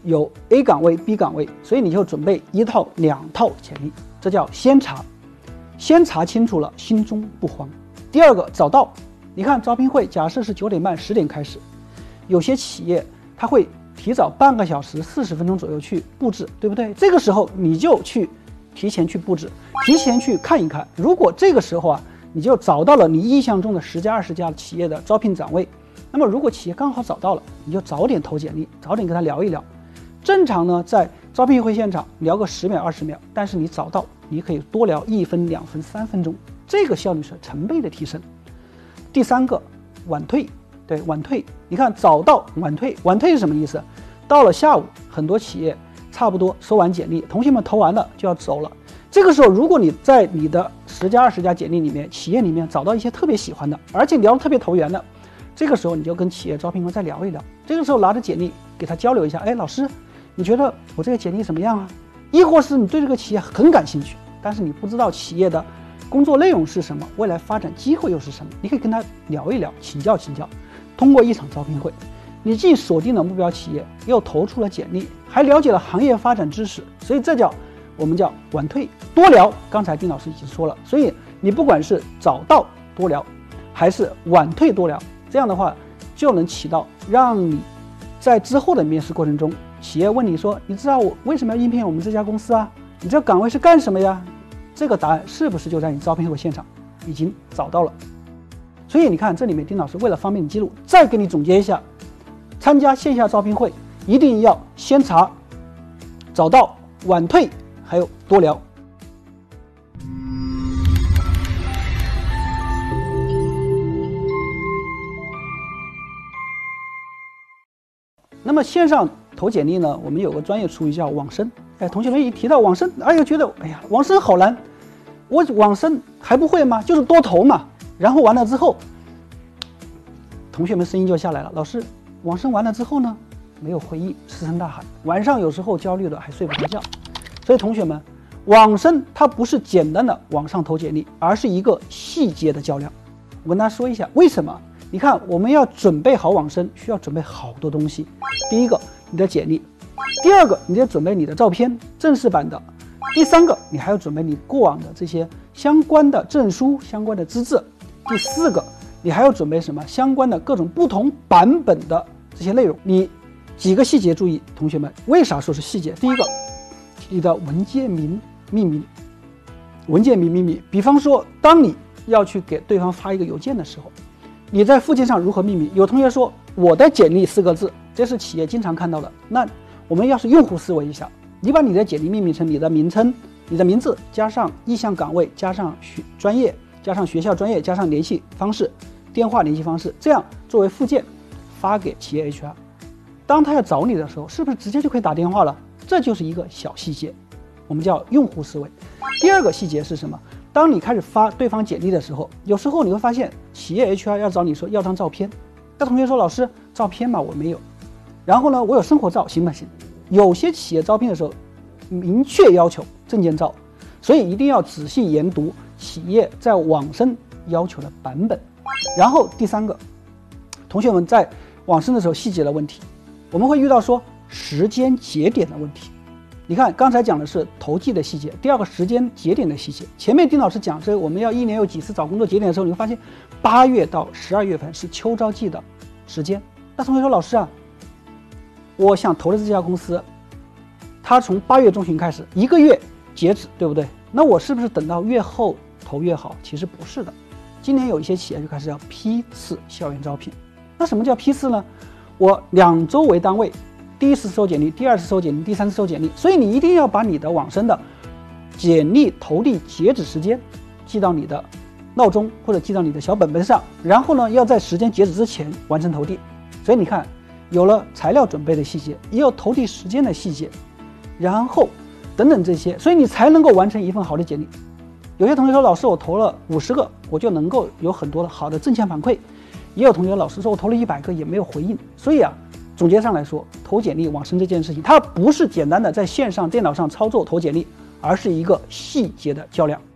有 A 岗位、B 岗位，所以你就准备1套、2套简历，这叫先查，先查清楚了，心中不慌。第二个，早到。你看招聘会，假设是9点半、10点开始，有些企业它会提早半个小时、40分钟左右去布置，对不对？这个时候你就去提前去布置，提前去看一看。如果这个时候啊，你就找到了你意向中的10家、20家企业的招聘岗位，那么如果企业刚好找到了，你就早点投简历，早点跟他聊一聊。正常呢，在招聘会现场聊个10秒、20秒，但是你早到，你可以多聊1分、2分、3分钟，这个效率是成倍的提升。第三个，晚退。对，晚退，你看早到晚退，晚退是什么意思？到了下午，很多企业差不多收完简历，同学们投完了就要走了。这个时候，如果你在你的10家、20家简历里面，企业里面找到一些特别喜欢的，而且聊得特别投缘的，这个时候你就跟企业招聘官再聊一聊。这个时候拿着简历给他交流一下，哎，老师，你觉得我这个简历怎么样啊？亦或是你对这个企业很感兴趣，但是你不知道企业的工作内容是什么，未来发展机会又是什么，你可以跟他聊一聊，请教请教。通过一场招聘会，你既锁定了目标企业，又投出了简历，还了解了行业发展知识，所以这我们叫晚退多聊。刚才丁老师已经说了，所以你不管是早到多聊，还是晚退多聊，这样的话就能起到让你在之后的面试过程中，企业问你说，你知道我为什么要应聘我们这家公司啊？你这岗位是干什么呀？这个答案是不是就在你招聘会现场已经找到了？所以你看，这里面丁老师为了方便你记录，再给你总结一下：参加线下招聘会一定要先查、早到、晚退，还有多聊。那么线上投简历呢，我们有个专业术语叫网申。哎，同学们一提到网申，哎呀，觉得哎呀，网申好难，我网申还不会吗？就是多投嘛。然后完了之后，同学们声音就下来了，老师，网申完了之后呢，没有回应，石沉大海，晚上有时候焦虑的还睡不着觉。所以同学们，网申它不是简单的网上投简历，而是一个细节的较量。我跟大家说一下为什么。你看，我们要准备好网申，需要准备好多东西。第一个，你的简历；第二个，你得准备你的照片，正式版的；第三个，你还要准备你过往的这些相关的证书、相关的资质；第四个，你还要准备什么？相关的各种不同版本的这些内容。你几个细节注意，同学们，为啥说是细节？第一个，你的文件名命名，文件名命名。比方说，当你要去给对方发一个邮件的时候，你在附件上如何命名？有同学说我的简历4个字，这是企业经常看到的。那我们要是用户思维一下，你把你的简历命名成你的名称、你的名字加上意向岗位加上专业加上学校专业加上联系方式、电话联系方式，这样作为附件发给企业 HR。当他要找你的时候，是不是直接就可以打电话了？这就是一个小细节，我们叫用户思维。第二个细节是什么？当你开始发对方简历的时候，有时候你会发现企业 HR 要找你说要张照片，那同学说老师照片嘛我没有，然后呢我有生活照行不行？有些企业招聘的时候明确要求证件照，所以一定要仔细研读企业在网申要求的版本。然后第三个，同学们在网申的时候细节的问题，我们会遇到说时间节点的问题。你看，刚才讲的是投递的细节，第二个时间节点的细节。前面丁老师讲这我们要1年有几次找工作节点的时候，你会发现8月到12月份是秋招季的时间。那同学说老师啊，我想投的这家公司，它从8月中旬开始1个月截止，对不对？那我是不是等到月后投越好？其实不是的。今年有一些企业就开始要批次校园招聘。那什么叫批次呢？我2周为单位，第一次收简历，第二次收简历，第三次收简历。所以你一定要把你的网申的简历投递截止时间记到你的闹钟或者记到你的小本本上，然后呢要在时间截止之前完成投递。所以你看，有了材料准备的细节，也有投递时间的细节，然后等等这些，所以你才能够完成一份好的简历。有些同学说老师我投了50个，我就能够有很多的好的正向反馈。也有同学老师说我投了100个也没有回应。所以啊，总结上来说，投简历网申这件事情，它不是简单的在线上电脑上操作投简历，而是一个细节的较量。